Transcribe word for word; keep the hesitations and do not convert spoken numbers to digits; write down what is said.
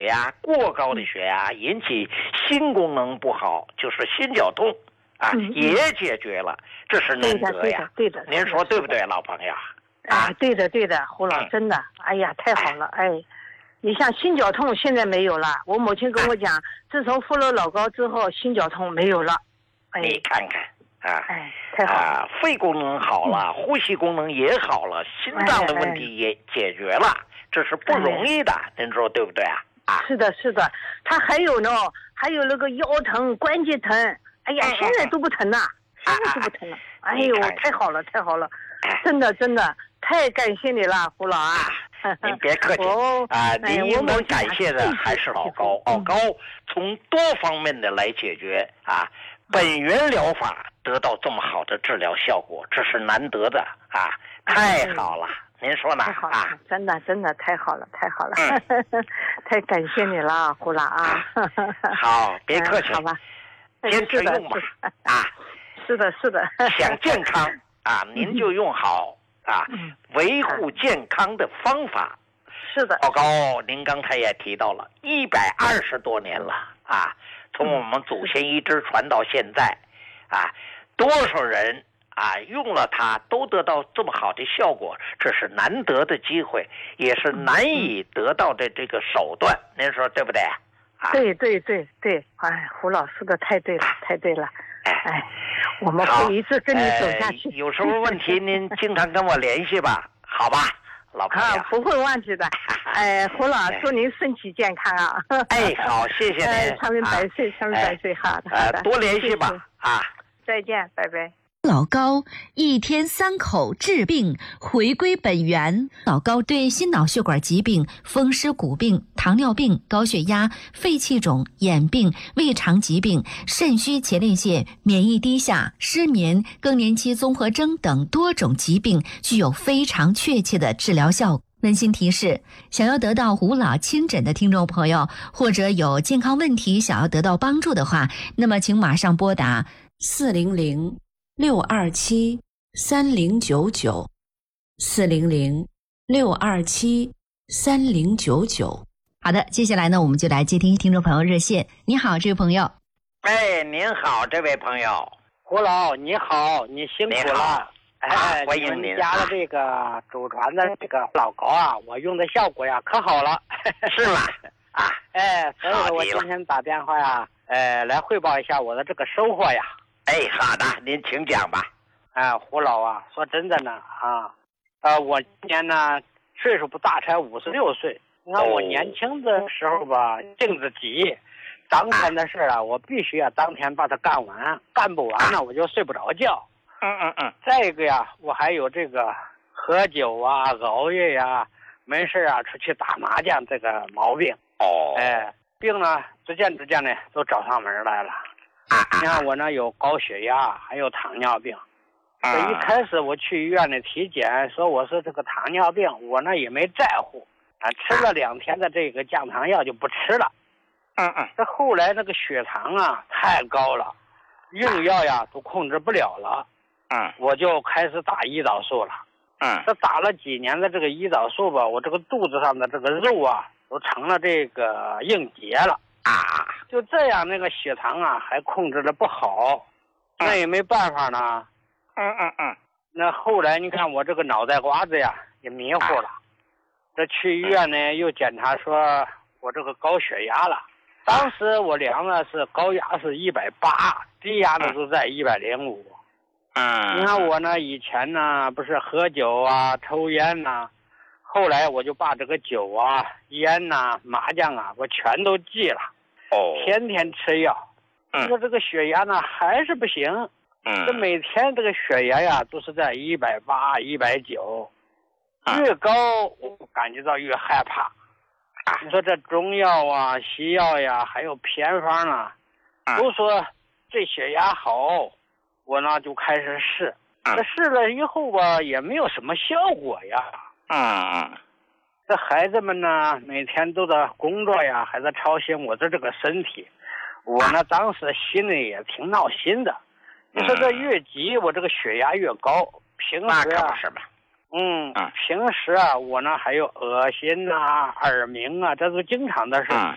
压过高的血压引起心功能不好，就是心绞痛啊， 嗯、 也解决了，这是难得呀。 对的，对的， 您说对不对，老朋友？ 啊，对的，对的，胡老，真的，哎呀，太好了，哎。你像心绞痛现在没有了，我母亲跟我讲，自从服了老高之后，心绞痛没有了。 哎，你看看啊， 哎，太好了， 啊，肺功能好了，嗯、呼吸功能也好了，心脏的问题也解决了，哎、这是不容易的，哎、您说对不对啊？啊， 是的，是的，他还有呢，还有那个腰疼、关节疼，哎呀，现在都不疼了，现在都不疼了。哎呦，太好了，太好了，真的，真的，太感谢你了，胡老啊。 您别客气、哦、啊！您应当感谢的还是老高。老高从多方面的来解决啊，本源疗法得到这么好的治疗效果，这是难得的啊！太好了，您说呢？啊， 真的真的太好了，太好了，嗯、太感谢你了，胡老啊！ 好，别客气， 好吧， 坚持用吧啊！ 是的，是的， 想健康啊，您就用好。啊，维护健康的方法， 是的。 老高，您刚才也提到了，一百二十多年了啊，从我们祖先一直传到现在，啊，多少人啊用了它都得到这么好的效果，这是难得的机会，也是难以得到的这个手段，嗯、您说对不对？啊， 对对对对，哎，胡老师的太对了，太对了。哎，我们会一直跟你走下去。 呃、有什么问题您经常跟我联系吧，好吧，老朋友。 啊，不会忘记的。哎，胡老，祝您身体健康啊！ 哎，好，谢谢您。 哎，长命百岁，长命百岁，好的，好的。 多联系吧，啊。 再见，拜拜。 老高一天三口治病，回归本源。老高对心脑血管疾病、风湿骨病、糖尿病、高血压、肺气肿、眼病、胃肠疾病、肾虚前列腺、免疫低下、失眠、更年期综合征等多种疾病具有非常确切的治疗效果。温馨提示：想要得到胡老亲诊的听众朋友，或者有健康问题想要得到帮助的话，那么请马上拨打四零零六二七三零九九，四零零六二七三零九九。好的，接下来呢，我们就来接听听众朋友热线。你好，这位朋友。 哎，您好，这位朋友。 胡老，你好，你辛苦了。 哎，欢迎您。 家的这个祖传的这个老高啊，我用的效果呀可好了。 是吗？啊， 哎，所以说我今天打电话呀，呃，来汇报一下我的这个收获呀。 哎，好的，您请讲吧。 哎，胡老啊，说真的呢啊，呃，我今年呢岁数不大，才五十六岁。你看我年轻的时候吧，性子急，当天的事啊，我必须啊当天把它干完，干不完呢我就睡不着觉。 嗯嗯嗯。 再一个呀，我还有这个喝酒啊、熬夜呀、没事啊出去打麻将这个毛病。 哦。 哎，病呢逐渐逐渐的都找上门来了。你看我呢有高血压，还有糖尿病。 啊、 一开始我去医院的体检，说我是这个糖尿病，我呢也没在乎，啊，吃了两天的这个降糖药就不吃了。 嗯嗯。 这后来那个血糖啊太高了，用药呀都控制不了了。 嗯。 我就开始打胰岛素了。 嗯。 这打了几年的这个胰岛素吧，我这个肚子上的这个肉啊都成了这个硬结了。 啊， 就这样，那个血糖啊还控制的不好，那也没办法呢。 嗯嗯嗯。 那后来你看我这个脑袋瓜子呀也迷糊了，这去医院呢又检查说我这个高血压了。当时我量的是高压是一百八，低压呢都在一百零五。 嗯。 你看我呢以前呢不是喝酒啊、抽烟呐。后来我就把这个酒啊、烟呐、啊、麻将啊，我全都戒了。 哦。 天天吃药， 嗯。 这个这个血压呢还是不行。 嗯。 这每天这个血压呀都是在一百八、一百九，越高我感觉到越害怕。啊。你说这中药啊、西药呀，还有偏方啊， 嗯、 都说这血压好，我呢就开始试。 嗯。 这试了以后吧，也没有什么效果呀。 嗯嗯， 这孩子们呢，每天都在工作呀，还在操心我的这个身体。我呢，当时心里也挺闹心的。你说这越急，我这个血压越高。平时啊， 是吧？ 嗯，平时啊，我呢还有恶心啊、耳鸣啊，这都经常的事。